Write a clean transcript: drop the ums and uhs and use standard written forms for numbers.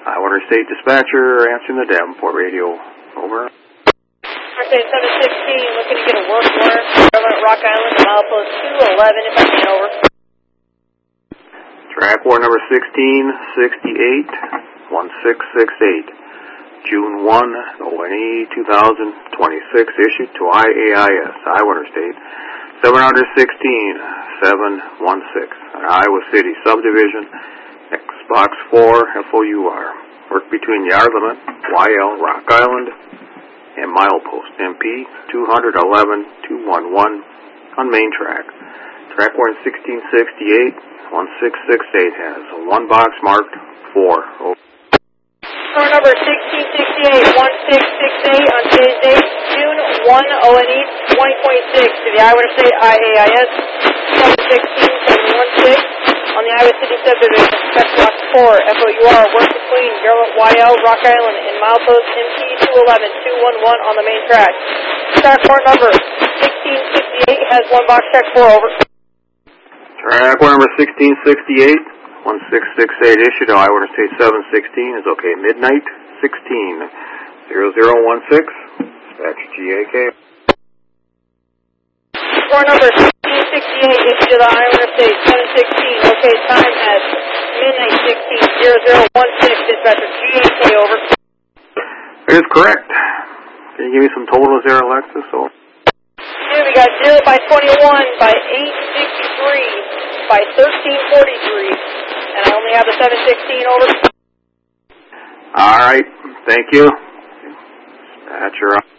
Iowa State Dispatcher answering the Davenport radio. Over. Okay, 716, looking to get a work order. Rock Island, milepost 211, if I can, over. Track warrant number 1668, 1668. June 1, ONE 2026, issued to IAIS, Iowa Interstate 716, 716, an Iowa City subdivision, Xbox 4, FOUR. Work between yard limit, YL, Rock Island, and milepost, MP 211-211, on main track. Track warrant 1668, 1668 has a one box marked 4. Over. Car number 1668, 1668 on today's date, June 1, ONE 2026, to the Iowa State IAIS 716-716 on the Iowa City subdivision, Xbox 4, FOUR, work between YL, Rock Island, and milepost MP 211-211 on the main track. Track warrant number 1668 has one box check 4, over. Track warrant number 1668. 1668 issued to Iowa State 716 is okay. Midnight 16 0016. Dispatch GAK. Score number 1668 issued to the Iowa State 716. Okay, time as midnight 16 0016. Dispatcher GAK, over. It is correct. Can you give me some totals there, Alexis? Over. Yeah, we got 0 by 21 by 863 by 1343. And I only have the 716, over. All right. Thank you. Dispatcher.